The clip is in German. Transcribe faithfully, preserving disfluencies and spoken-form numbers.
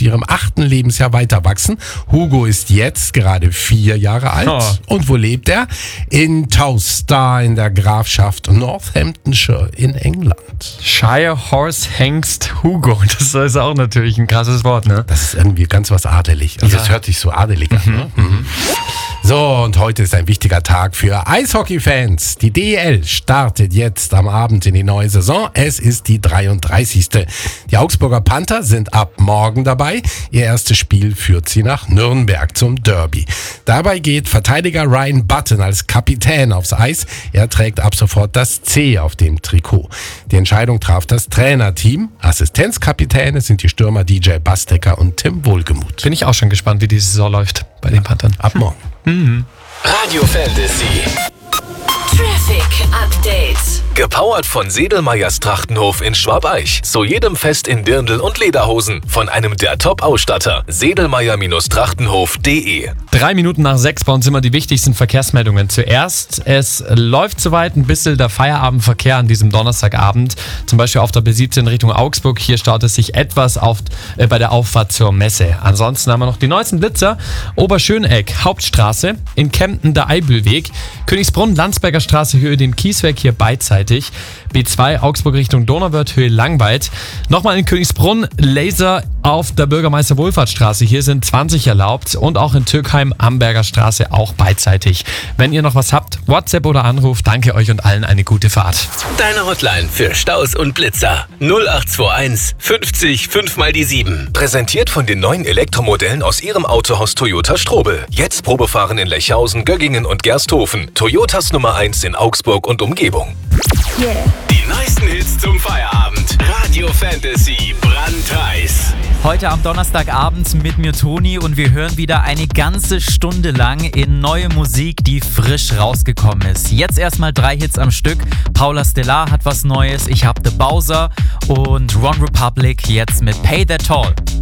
ihrem achten Lebensjahr weiter wachsen. Hugo ist jetzt gerade vier Jahre alt. Oh. Und wo lebt er? In Towcester in der Grafschaft Northamptonshire in England. Shire Horse Hengst Hugo. Das ist auch natürlich ein krasses Wort, ne? Das ist irgendwie ganz was adelig. Also Ja. es hört sich so adelig an. Ne? Mhm. So, und heute ist ein wichtiger Tag für Eishockey-Fans. Die D E L startet jetzt am Abend in die neue Saison. Es ist die dreiunddreißigste. Die Augsburger Panther sind ab morgen dabei. Ihr erstes Spiel führt sie nach Nürnberg zum Derby. Dabei geht Verteidiger Ryan Button als Kapitän aufs Eis. Er trägt ab sofort das C auf dem Trikot. Die Entscheidung traf das Trainerteam. Assistenzkapitäne sind die Stürmer D J Bastecker und Tim Wohlgemuth. Bin ich auch schon gespannt, wie die Saison läuft bei den Panthern. Ab morgen. Radio Fantasy. Traffic Update. Gepowert von Sedelmeyers Trachtenhof in Schwabeich. Zu jedem Fest in Dirndl und Lederhosen. Von einem der Top-Ausstatter. Sedelmeyer Trachtenhof punkt de. Drei Minuten nach sechs bei uns immer die wichtigsten Verkehrsmeldungen. Zuerst, es läuft soweit ein bisschen der Feierabendverkehr an diesem Donnerstagabend. Zum Beispiel auf der B siebzehn Richtung Augsburg. Hier staut es sich etwas auf, äh, bei der Auffahrt zur Messe. Ansonsten haben wir noch die neuesten Blitzer. Oberschöneck, Hauptstraße. In Kempten der Eibelweg. Königsbrunn, Landsberger Straße, Höhe den Kiesweg hier beidseitig. B zwei, Augsburg Richtung Donauwörth, Höhe Langweid. Nochmal in Königsbrunn, Laser auf der Bürgermeister-Wohlfahrtsstraße. Hier sind zwanzig erlaubt und auch in Türkheim, Amberger Straße auch beidseitig. Wenn ihr noch was habt, WhatsApp oder Anruf, danke euch und allen eine gute Fahrt. Deine Hotline für Staus und Blitzer. null acht zwei eins fünfzig fünf mal die sieben. Präsentiert von den neuen Elektromodellen aus ihrem Autohaus Toyota Strobel. Jetzt Probefahren in Lechhausen, Göggingen und Gersthofen. Toyotas Nummer eins in Augsburg und Umgebung. Yeah. Die neuesten Hits zum Feierabend. Radio Fantasy brandheiß. Heute am Donnerstagabend mit mir Toni und wir hören wieder eine ganze Stunde lang in neue Musik, die frisch rausgekommen ist. Jetzt erstmal drei Hits am Stück. Paula Stellar hat was Neues, ich hab The Bowser und Ron Republic jetzt mit Pay That Toll.